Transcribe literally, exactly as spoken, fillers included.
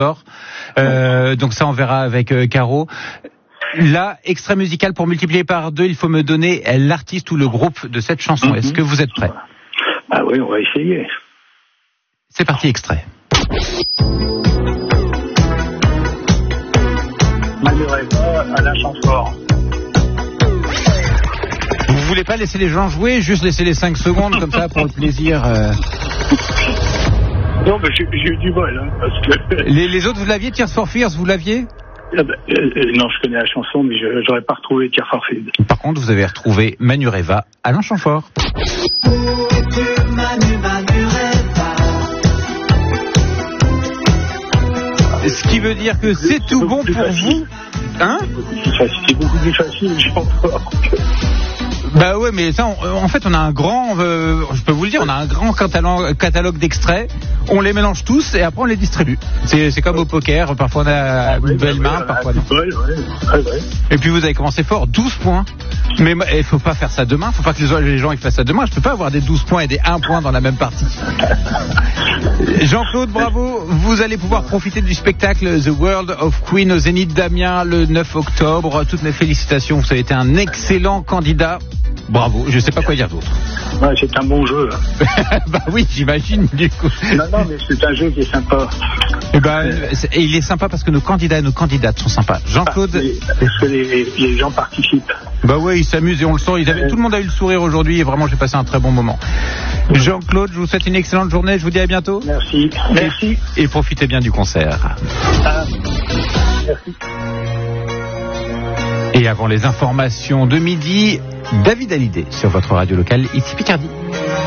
Euh, donc ça, on verra avec euh, Caro. Là, extrait musical pour multiplier par deux, il faut me donner l'artiste ou le groupe de cette chanson. Mm-hmm. Est-ce que vous êtes prêts ? Ah oui, on va essayer. C'est parti, extrait. Manuela, Alain Chamfort. Vous voulez pas laisser les gens jouer, juste laisser les cinq secondes comme ça pour le plaisir euh... Non, mais j'ai, j'ai eu du vol. Hein, parce que... les, les autres, vous l'aviez, Tears for Fears, vous l'aviez ? Ah ben, euh, non, je connais la chanson, mais je n'aurais pas retrouvé Tears for Fears. Par contre, vous avez retrouvé Manureva, Alain Chamfort. Ce qui veut dire que c'est, c'est tout bon pour facile. Vous. Hein ? C'est beaucoup plus facile, Chamfort. Bah ouais, mais ça, on, en fait, on a un grand, euh, je peux vous le dire, on a un grand catalogue, catalogue d'extraits. On les mélange tous et après on les distribue. C'est, c'est comme au poker. Parfois on a ah, une ouais, belle bah, main, ouais, parfois non. Bol, ouais. Ouais, ouais. Et puis vous avez commencé fort, douze points. Mais il faut pas faire ça demain. Faut pas que les, les gens ils fassent ça demain. Je peux pas avoir des douze points et des un point dans la même partie. Jean-Claude, bravo. Vous allez pouvoir profiter du spectacle The World of Queen au Zénith d'Amiens le neuf octobre. Toutes mes félicitations. Vous avez été un excellent candidat. Bravo, je sais pas quoi dire d'autre. Ouais, c'est un bon jeu. Bah oui, j'imagine du coup. Non, non, mais c'est un jeu qui est sympa. Et ben, et il est sympa parce que nos candidats et nos candidates sont sympas. Jean-Claude. Parce que les, les gens participent. Bah ouais, ils s'amusent et on le sent. Ils avaient, tout le monde a eu le sourire aujourd'hui et vraiment j'ai passé un très bon moment. Jean-Claude, je vous souhaite une excellente journée. Je vous dis à bientôt. Merci. Merci. Et profitez bien du concert. Ah, merci. Et avant les informations de midi, David Hallyday sur votre radio locale, ici Picardie.